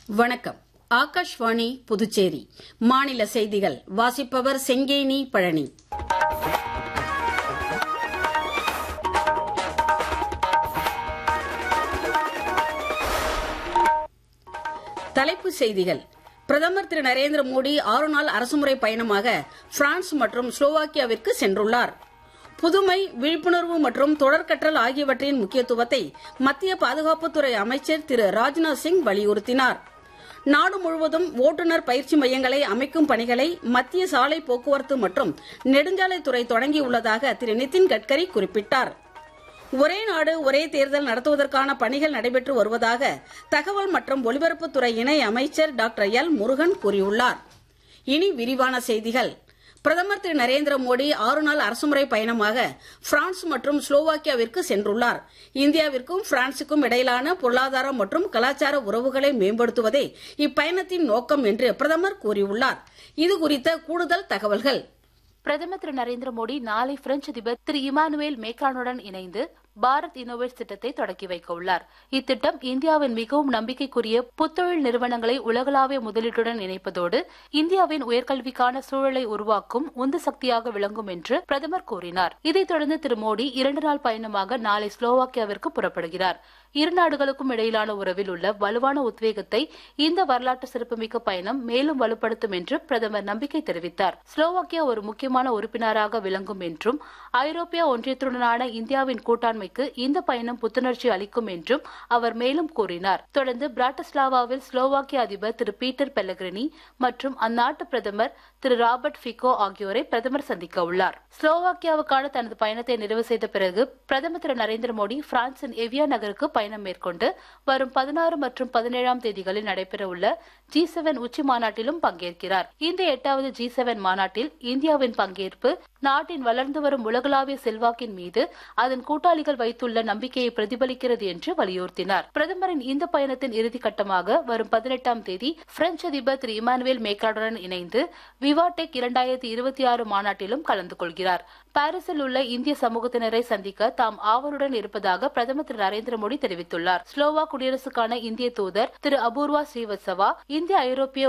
வணக்கம். ஆகாஷ்வாணி புதுச்சேரி மாநில செய்திகள் வாசிப்பவர் செங்கேனி பழனி. தலைப்புச் செய்திகள். பிரதமர் திரு நரேந்திர மோடி 6 நாள் அரசுமுறை பயணமாக பிரான்ஸ் மற்றும் ஸ்லோவாக்கியாவிற்கு சென்றுள்ளார். புதுமை, விழிப்புணர்வு மற்றும் தொடர்கற்றல் ஆகியவற்றின் முக்கியத்துவத்தை மத்திய பாதுகாப்புத்துறை அமைச்சர் திரு ராஜ்நாத் சிங் வலியுறுத்தினார். நாடு முழுவதும் ஓட்டுநர் பயிற்சி மையங்களை அமைக்கும் பணிகளை மத்திய சாலை போக்குவரத்து மற்றும் நெடுஞ்சாலைத்துறை தொடங்கியுள்ளதாக திரு நிதின் கட்கரி குறிப்பிட்டார். ஒரே நாடு ஒரே தேர்தல் நடத்துவதற்கான பணிகள் நடைபெற்று வருவதாக தகவல் மற்றும் ஒலிபரப்புத்துறை இணை அமைச்சர் டாக்டர் எல் முருகன் கூறியுள்ளார். இனி விரிவான செய்திகள். பிரதமர் திரு நரேந்திர மோடி 6 நாள் அரசுமுறை பயணமாக பிரான்ஸ் மற்றும் ஸ்லோவாக்கியாவிற்கு சென்றுள்ளார். இந்தியாவிற்கும் பிரான்சுக்கும் இடையிலான பொருளாதார மற்றும் கலாச்சார உறவுகளை மேம்படுத்துவதே இப்பயணத்தின் நோக்கம் என்று பிரதமர் கூறியுள்ளார். இதுகுறித்த கூடுதல் தகவல்கள். பிரதமர் திரு நரேந்திர மோடி நாளை பிரெஞ்சு அதிபர் திரு இமானுவேல் மேக்ரானுடன் இணைந்து பாரத் இன்னோவேட்ஸ் திட்டத்தை தொடக்கி வைக்க உள்ளார். இத்திட்டம் இந்தியாவின் மிகவும் நம்பிக்கைக்குரிய புத்தொழில் நிறுவனங்களை உலகளாவிய முதலீட்டுடன் இணைப்பதோடு இந்தியாவின் உயர்கல்விக்கான சூழலை உருவாக்கும் உந்து சக்தியாக விளங்கும் என்று பிரதமர் கூறினார். இதைத் தொடர்ந்து திரு மோடி 2 நாள் பயணமாக நாளை ஸ்லோவாக்கியாவிற்கு புறப்படுகிறார். இரு நாடுகளுக்கும் இடையிலான உறவில் உள்ள வலுவான உத்வேகத்தை இந்த வரலாற்று சிறப்புமிக்க பயணம் மேலும் வலுப்படுத்தும் என்று பிரதமர் நம்பிக்கை தெரிவித்தார். ஸ்லோவாக்கியா ஒரு முக்கியமான உறுப்பினராக விளங்கும் என்றும் ஐரோப்பிய ஒன்றியத்துடனான இந்தியாவின் கூட்டாண்மைக்கு இந்த பயணம் புத்துணர்ச்சி அளிக்கும் என்றும் அவர் மேலும் கூறினார். தொடர்ந்து பிராட்டிஸ்லாவாவில் ஸ்லோவாக்கிய அதிபர் திரு பீட்டர் பெல்லகிரினி மற்றும் அந்நாட்டு பிரதமர் திரு ராபர்ட் ஃபிகோ ஆகியோரை பிரதமர் சந்திக்க உள்ளார். ஸ்லோவாக்கியாவுக்கான தனது பயணத்தை நிறைவு செய்த பிறகு பிரதமர் திரு நரேந்திர மோடி பிரான்சின் எவியா நகருக்கு பயணம் மேற்கொண்டு வரும் 16 மற்றும் 17ஆம் தேதிகளில் நடைபெறவுள்ள G7 உச்சி மாநாட்டிலும் பங்கேற்கிறார். இந்த 8வது G7 மாநாட்டில் இந்தியாவின் பங்கேற்பு நாட்டின் வளர்ந்து வரும் உலகளாவிய செல்வாக்கின் மீது அதன் கூட்டாளிகள் வைத்துள்ள நம்பிக்கையை பிரதிபலிக்கிறது என்று வலியுறுத்தினார். பிரதமரின் இந்த பயணத்தின் இறுதிக்கட்டமாக வரும் 18ஆம் தேதி பிரெஞ்சு அதிபர் திரு இமானுவேல் மேக்ரானுடன் இணைந்து விவாடெக் 2026 மாநாட்டிலும் கலந்து கொள்கிறார். பாரிஸில் உள்ள இந்திய சமூகத்தினரை சந்திக்க தாம் ஆவலுடன் இருப்பதாக பிரதமர் திரு நரேந்திர மோடி தெரிவித்துள்ளார். ஸ்லோவாக் குடியரசுக்கான இந்திய தூதர் திரு அபூர்வா ஸ்ரீவத்சவா, இந்திய ஐரோப்பிய